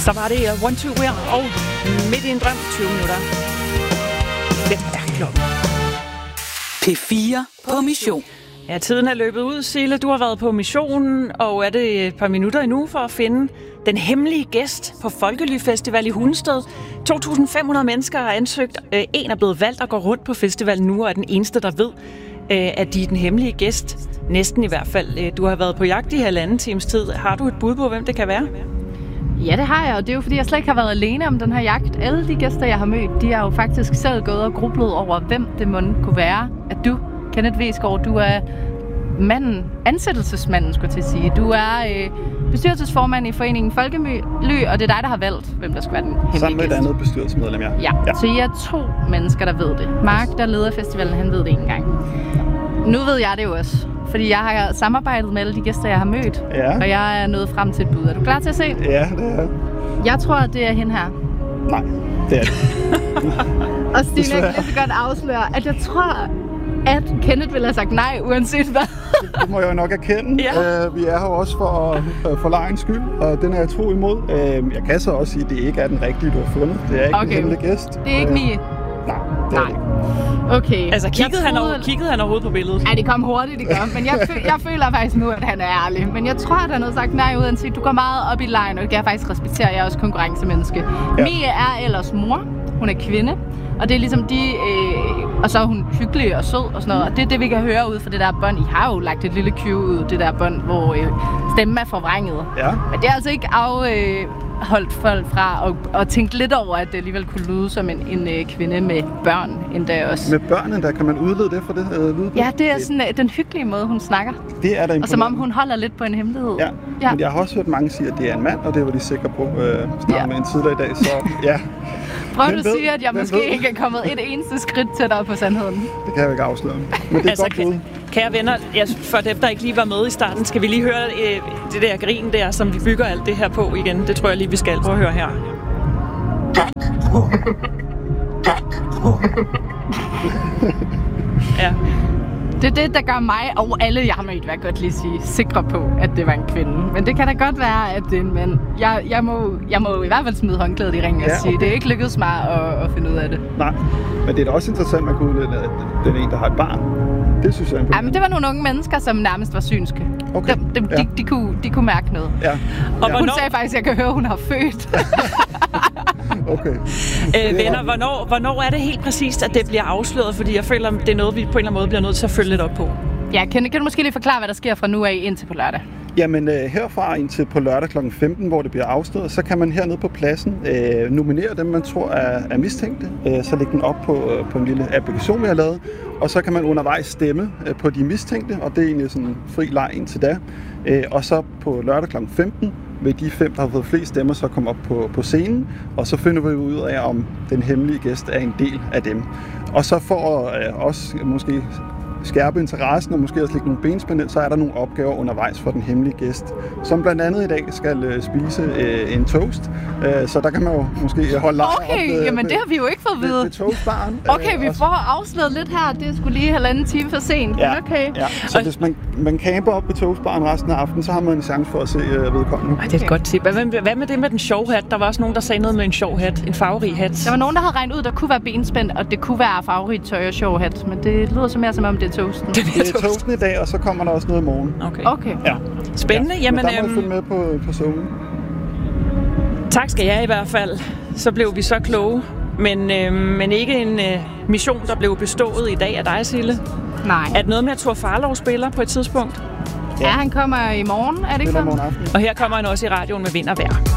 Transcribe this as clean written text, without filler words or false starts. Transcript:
Så var det One Two Wear og Midt i en drøm, 20 minutter. Hvem er klokken? P4 på mission. Ja, tiden er løbet ud, Sille. Du har været på missionen, og er det et par minutter endnu for at finde den hemmelige gæst på Folkelyfestival i Hundested. 2.500 mennesker har ansøgt. En er blevet valgt og går rundt på festivalen nu, og er den eneste, der ved, at de er den hemmelige gæst. Næsten i hvert fald. Du har været på jagt i 1,5 times tid. Har du et bud på, hvem det kan være? Ja, det har jeg, og det er jo fordi, jeg slet ikke har været alene om den her jagt. Alle de gæster, jeg har mødt, de har jo faktisk selv gået og grublet over, hvem det kunne være. At du, Kenneth Weesgaard, du er ansættelsesmanden, skulle jeg til at sige. Du er bestyrelsesformand i foreningen Folkely, og det er dig, der har valgt, hvem der skal være den hemmelige gæst. Sammen med et andet bestyrelsesmedlem, ja. Så I er 2 mennesker, der ved det. Mark, der leder festivalen, han ved det ikke engang. Nu ved jeg det jo også, fordi jeg har samarbejdet med alle de gæster, jeg har mødt, og jeg er nået frem til et bud. Er du klar til at se? Ja, det er. Jeg tror, at det er hende her. Nej, det er det. Og Stine, jeg kan lige så godt afsløre, at jeg tror, at Kenneth ville have sagt nej, uanset hvad. Det må jeg jo nok erkende. Ja. Vi er her også for lejens skyld, og den er jeg tro imod. Jeg kan så også sige, at det ikke er den rigtige, du har fundet. Det er ikke den hemmelige gæst. Det er ikke Mie? Nej, det er det ikke. Okay. Altså, kiggede han overhovedet på billedet? Ja, det kom hurtigt, det gør. Men jeg føler faktisk nu, at han er ærlig. Men jeg tror, at han har sagt nej uden at sige, du går meget op i lejen, og det kan jeg faktisk respektere. Jeg er også konkurrencemenneske. Ja. Mie er ellers mor. Hun er kvinde. Og det er ligesom og så er hun hyggelig og sød og sådan noget. Og det er det, vi kan høre ud fra det der bånd. I har jo lagt et lille cue ud, det der bånd, hvor stemmen er forvrænget. Ja. Men det er altså ikke afholdt folk fra at tænke lidt over, at det alligevel kunne lyde som en kvinde med børn endda også. Med børn endda? Kan man udlede det fra det lydbillede? Ja, det er sådan den hyggelige måde, hun snakker. Det er da imponerende. Og som om hun holder lidt på en hemmelighed. Ja. Men jeg har også hørt mange sige, at det er en mand, og det var de sikre på snart med en tidligere i dag. Så ja. Prøv du at sige, at jeg måske ikke er kommet et eneste skridt tættere på sandheden. Det kan jeg jo ikke afsløre. Men det er godt bud. Kære venner, for dem, der ikke lige var med i starten, skal vi lige høre det der grin der, som vi bygger alt det her på igen. Det tror jeg lige, vi skal prøve at høre her. Ja. Det er det, der gør mig og alle, jeg har mødt, vil jeg godt lige sige, sikre på, at det var en kvinde. Men det kan da godt være, at det er en mand. Jeg må i hvert fald smide håndklædet i ringen og sige, det er ikke lykkedes mig at finde ud af det. Nej, men det er da også interessant, at man kunne udlede, at det er en, der har et barn. Det synes jeg er imponerende. Ja, men det var nogle unge mennesker, som nærmest var synske. Okay. De kunne mærke noget. Ja. Og hun sagde faktisk, at jeg kan høre, at hun har født. Okay. Venner, hvornår er det helt præcist, at det bliver afsløret? Fordi jeg føler, det er noget, vi på en eller anden måde bliver nødt til at følge lidt op på. Ja, kan du måske lige forklare, hvad der sker fra nu af indtil på lørdag? Jamen herfra indtil på lørdag kl. 15, hvor det bliver afsløret, så kan man hernede på pladsen nominere dem, man tror er mistænkte. Så lægge den op på en lille applikation, vi har lavet. Og så kan man undervejs stemme på de mistænkte, og det er egentlig sådan en fri leg indtil da. Og så på lørdag kl. 15 vil de 5, der har fået flest stemmer, så komme op på scenen. Og så finder vi ud af, om den hemmelige gæst er en del af dem. Og så for også måske skærpe interessen og måske også lægge nogle benspænd, så er der nogle opgaver undervejs for den hemmelige gæst, som blandt andet i dag skal spise en toast. Så der kan man jo måske holde lejr op. Jamen det har vi jo ikke fået at vide. Ved toastbaren. Okay, vi får afsløret lidt her. Det skulle lige 1,5 time for sent. Ja, okay. Ja. Så hvis man camper op ved toastbaren resten af aftenen, så har man en chance for at se vedkommende. Det er et godt tip. Hvad med det med den sjove hat? Der var også nogen, der sagde noget med en sjov hat. En farverig hat. Der var nogen, der havde regnet ud, der kunne være benspænd, og det kunne være farverigt tøj og sjov hat. Men det lyder så mere som om det er toasten. Det er toasten i dag, og så kommer der også noget i morgen. Okay. Ja. Spændende. Ja. Jamen, der må følge med på zonen. Tak skal jeg i hvert fald. Så blev vi så kloge. Men ikke en mission, der blev bestået i dag af dig, Sille. Nej. Er det noget med, at Thor Farlov spiller på et tidspunkt? Ja, han kommer i morgen, er det ikke sådan? Og her kommer han også i radioen med Vind og Vejr.